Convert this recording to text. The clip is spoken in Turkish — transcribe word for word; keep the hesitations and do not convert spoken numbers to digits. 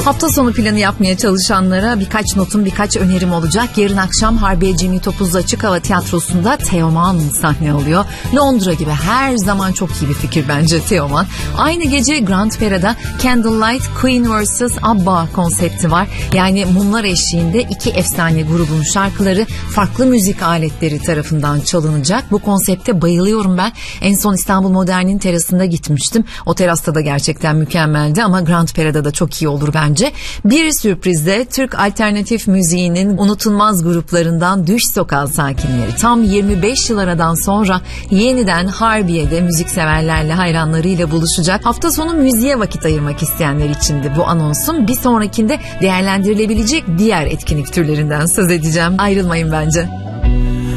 Hafta sonu planı yapmaya çalışanlara birkaç notum, birkaç önerim olacak. Yarın akşam Harbiye Cemil Topuzlu Açık Hava Tiyatrosu'nda Teoman sahne alıyor. Londra gibi her zaman çok iyi bir fikir bence Teoman. Aynı gece Grand Pera'da Candlelight Queen versus. ABBA konsepti var. Yani mumlar eşliğinde iki efsane grubun şarkıları farklı müzik aletleri tarafından çalınacak. Bu konsepte bayılıyorum ben. En son İstanbul Modern'in terasında gitmiştim. O terasta da gerçekten mükemmeldi ama Grand Pera'da da çok iyi olur bence. Bir sürprizde Türk alternatif müziğinin unutulmaz gruplarından Düş Sokağı sakinleri tam yirmi beş yıl aradan sonra yeniden Harbiye'de müzikseverlerle, hayranlarıyla buluşacak. Hafta sonu müziğe vakit ayırmak isteyenler için de bu anonsun bir sonrakinde değerlendirilebilecek diğer etkinlik türlerinden söz edeceğim. Ayrılmayın bence.